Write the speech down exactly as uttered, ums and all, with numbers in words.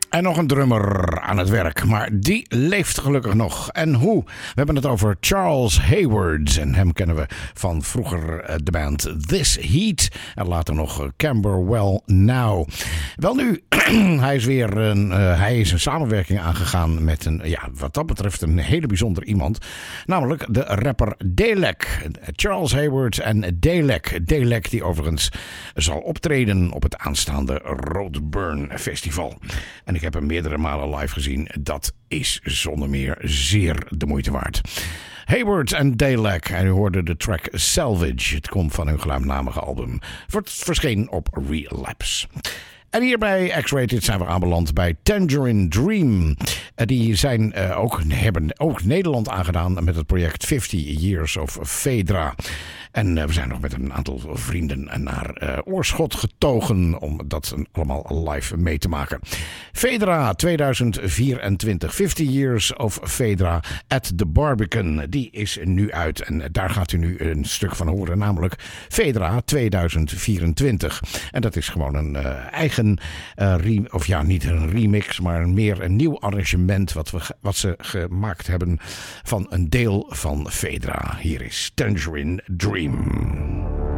En nog een drummer aan het werk, maar die leeft gelukkig nog. En hoe? We hebben het over Charles Hayward. En hem kennen we van vroeger de band This Heat. En later nog Camberwell Now. Wel nu, hij is weer een, uh, hij is een samenwerking aangegaan met een, ja, wat dat betreft een hele bijzonder iemand. Namelijk de rapper Dalek. Charles Hayward en Dalek. Dalek die overigens zal optreden op het aanstaande Roadburn Festival. En ik heb hem meerdere malen live gezien. Dat is zonder meer zeer de moeite waard. Hayward en Dalek. En u hoorde de track Salvage. Het komt van hun gelijknamige album. Het verscheen op Relapse. En hier bij X-Rated zijn we aanbeland bij Tangerine Dream. Die zijn, uh, ook, hebben ook Nederland aangedaan met het project fifty Years of Fedra. En uh, we zijn nog met een aantal vrienden naar uh, Oorschot getogen om dat allemaal live mee te maken. Fedra tweeduizend vierentwintig. fifty Years of Fedra at the Barbican. Die is nu uit en daar gaat u nu een stuk van horen. Namelijk Fedra tweeduizend vierentwintig. En dat is gewoon een uh, eigen, uh, re- of ja, niet een remix, maar meer een nieuw arrangement wat, we, wat ze gemaakt hebben van een deel van Fedra. Hier is Tangerine Dream.